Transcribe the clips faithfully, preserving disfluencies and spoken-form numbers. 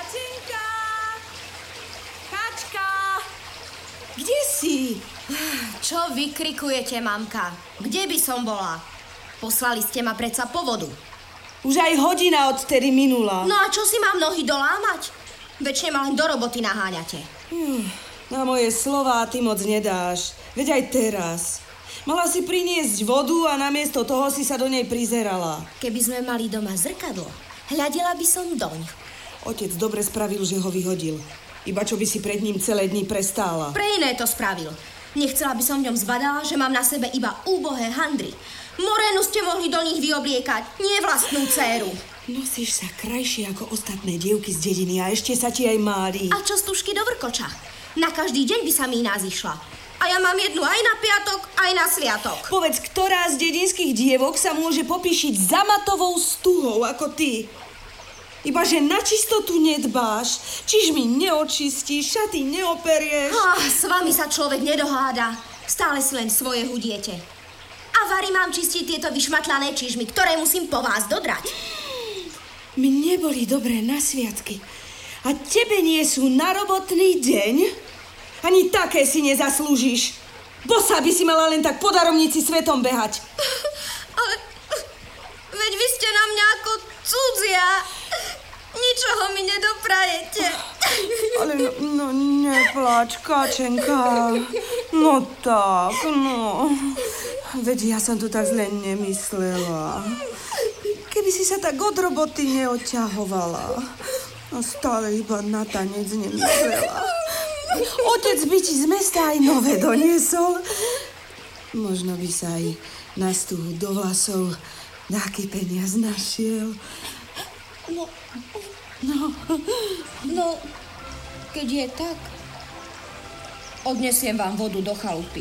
Kačenka! Kačka! Kde si? Čo vykrikujete, mamka? Kde by som bola? Poslali ste ma predsa po vodu. Už aj hodina odtedy minula. No a čo si mám nohy dolámať? Večne ma len do roboty naháňate. Hm, na moje slová ty moc nedáš. Veď aj teraz. Mala si priniesť vodu a namiesto toho si sa do nej prizerala. Keby sme mali doma zrkadlo, hľadela by som doň. Otec dobre spravil, že ho vyhodil. Iba čo by si pred ním celé dni prestála. Pre iné to spravil. Nechcela by som v ňom zbadala, že mám na sebe iba úbohé handry. Morénu ste mohli do nich vyobliekať, nie vlastnú dcéru. Nosíš sa krajšie ako ostatné dievky z dediny a ešte sa ti aj mári. A čo stužky do vrkoča? Na každý deň by sa mi iná zišla. A ja mám jednu aj na piatok, aj na sviatok. Povedz, ktorá z dedinských dievok sa môže popíšiť za matovou stuhou ako ty? Iba, že na čistotu nedbáš, čižmy neočistíš, šaty neoperieš. Ah, s vami sa človek nedoháda. Stále si len svoje hudiete. A vari mám čistiť tieto vyšmatlané čižmy, ktoré musím po vás dodrať. My neboli dobré na sviatky. A tebe nie sú na robotný deň? Ani také si nezaslúžiš. Bosa by si mala len tak po darovnici svetom behať. Ale veď vy ste na mňa ako cudzia. Ničoho mi nedoprajete. Ale no, no nepláč, Kačenka. No tak, no. Veď ja som to tak zle nemyslela. Keby si sa tak od roboty neodťahovala. No stále iba na tanec nemyslela. Otec by ti z mesta aj nové doniesol. Možno by sa aj na stuhu do vlasov nejaký peniaz našiel. No, No, no, keď je tak, odnesiem vám vodu do chalupy.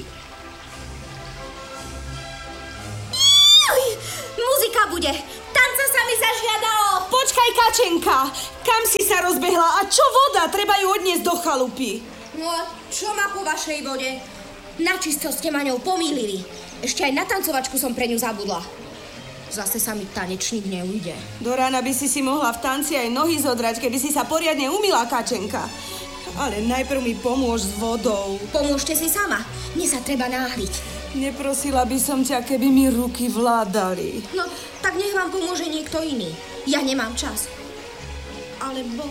Juj, muzika bude, tanca sa mi zažiadalo. počkaj, Kačenka, kam si sa rozbehla? A čo voda? Treba ju odniesť do chalupy. No a čo má po vašej vode? Načisto ste ma ňou pomýlili. Ešte aj na tancovačku som pre ňu zabudla. Zase sa mi tanečník neujde. Do rána by si si mohla v tanci aj nohy zodrať, keby si sa poriadne umýla, Kačenka. Ale najprv mi pomôž s vodou. Pomôžte si sama. Mne sa treba náhliť. Neprosila by som ťa, keby mi ruky vládali. No, tak nech vám pomôže niekto iný. Ja nemám čas. Alebo...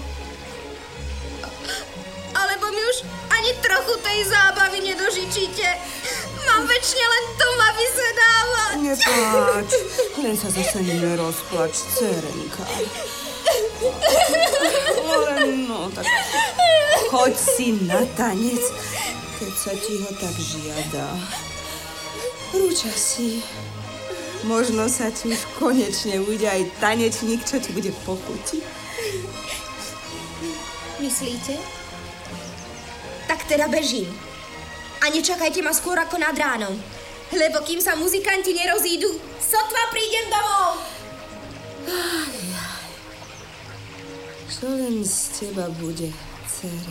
Alebo mi už ani trochu tej zábavy nedožičíte. Mám večne len doma vysedávať. Nepláč, len sa zase nerozplač, dcerenka. Ale no, tak choď si na tanec, keď sa ti ho tak žiada. Rúča si. Možno sa ti už konečne ujde aj tanečník, čo ti bude pochutiť. Myslíte? Tak teda bežím. A nečakajte ma skôr ako nad ránom. Lebo kým sa muzikanti nerozídu, sotva prídem domov. Čo len z teba bude, dcera?